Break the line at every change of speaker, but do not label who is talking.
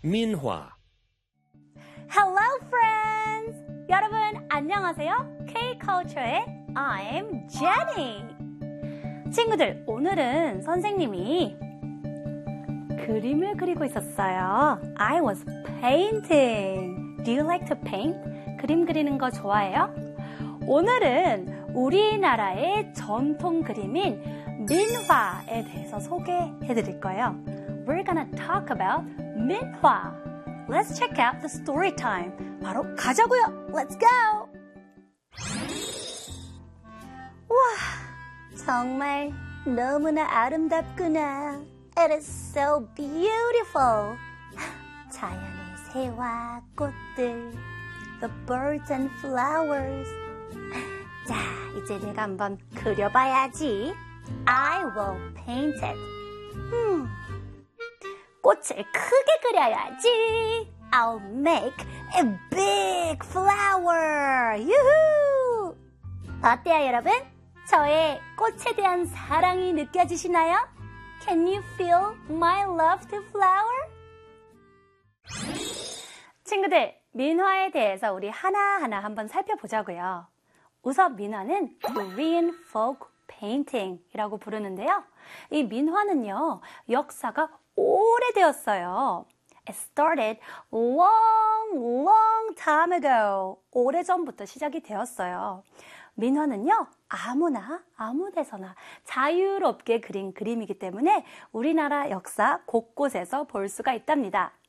민화.
Hello friends! 여러분 안녕하세요. K-Culture의 I'm Jenny. 친구들, 오늘은 선생님이 그림을 그리고 있었어요. I was painting. Do you like to paint? 그림 그리는 거 좋아해요? 오늘은 우리나라의 전통 그림인 민화에 대해서 소개해 드릴 거예요. We're gonna talk about 민화. Let's check out the story time. 바로 가자고요. Let's go! 와, 정말 너무나 아름답구나. It is so beautiful. 자연의 새와 꽃들, the birds and flowers. 자, 이제 내가 한번 그려봐야지. I will paint it. 꽃을 크게 그려야지. I'll make a big flower. 유후! 어때요, 여러분? 저의 꽃에 대한 사랑이 느껴지시나요? Can you feel my love to flower? 친구들, 민화에 대해서 우리 하나하나 한번 살펴보자고요. 우선 민화는 Korean folk painting이라고 부르는데요. 이 민화는요, 역사가 오래되었어요. It started long time ago. 오래전부터 시작이 되었어요. 민화는요, 아무나 아무 데서나 자유롭게 그린 그림이기 때문에 우리나라 역사 곳곳에서 볼 수가 있답니다.